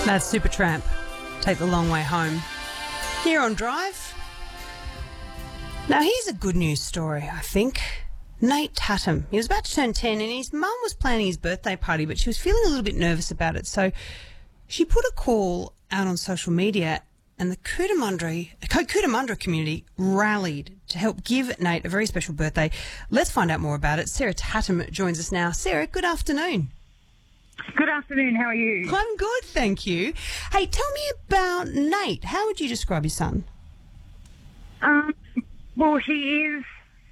That's Supertramp. Take the long way home. Here on Drive. Now, here's a good news story, I think. Nate Tatum. He was about to turn 10 and his mum was planning his birthday party, but she was feeling a little bit nervous about it. So she put a call out on social media and the Cootamundra community rallied to help give Nate a very special birthday. Let's find out more about it. Sarah Tatum joins us now. Sarah, good afternoon. Good afternoon. How are you? I'm good, thank you. Hey, tell me about Nate. How would you describe your son? Well, he is.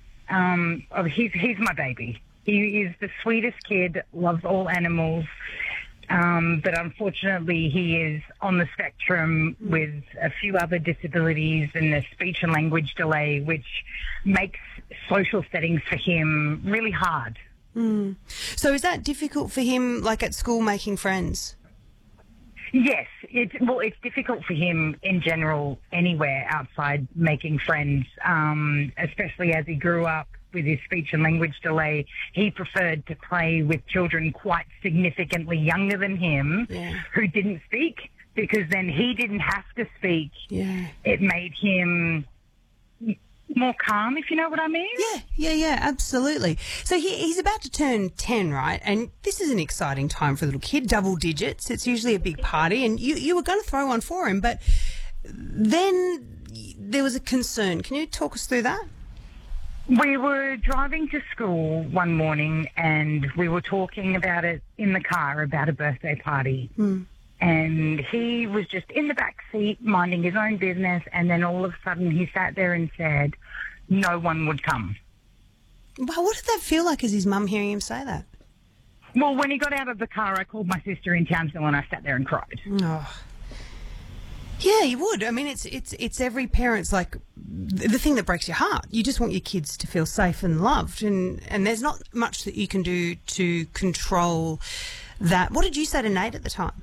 He's my baby. He is the sweetest kid. Loves all animals. But unfortunately, he is on the spectrum with a few other disabilities and a speech and language delay, which makes social settings for him really hard. Mm. So is that difficult for him, like at school, making friends? Yes. It's difficult for him in general anywhere outside making friends, especially as he grew up with his speech and language delay. He preferred to play with children quite significantly younger than him who didn't speak, because then he didn't have to speak. Yeah. It made him more calm, if you know what I mean. Yeah, absolutely. So he's about to turn 10, right? And this is an exciting time for a little kid, double digits. It's usually a big party, and you were going to throw one for him, but then there was a concern. Can you talk us through that? We were driving to school one morning and we were talking about it in the car, about a birthday party. Mm. And he was just in the back seat minding his own business, and then all of a sudden he sat there and said no one would come. Well, what did that feel like as his mum hearing him say that? Well, when he got out of the car, I called my sister in Townsville and I sat there and cried. Oh. Yeah, you would. I mean, it's every parent's, like, the thing that breaks your heart. You just want your kids to feel safe and loved, and there's not much that you can do to control that. What did you say to Nate at the time?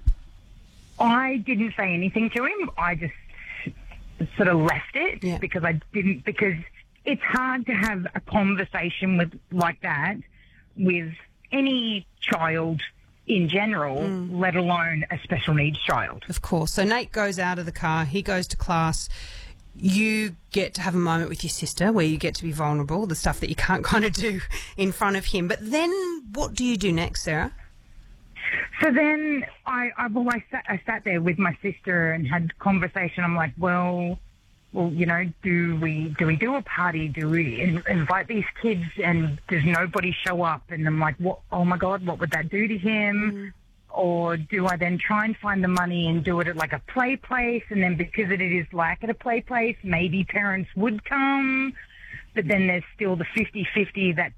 I didn't say anything to him. I just sort of left it because it's hard to have a conversation like that with any child in general, let alone a special needs child. Of course. So Nate goes out of the car, he goes to class. You get to have a moment with your sister where you get to be vulnerable, the stuff that you can't kind of do in front of him. But then what do you do next, Sarah? So then I sat there with my sister and had conversation. I'm like, well, you know, do we do a party? Do we invite these kids and does nobody show up? And I'm like, what? Oh my God, what would that do to him? Mm. Or do I then try and find the money and do it at like a play place? And then because it is like at a play place, maybe parents would come. But then there's still the 50-50 that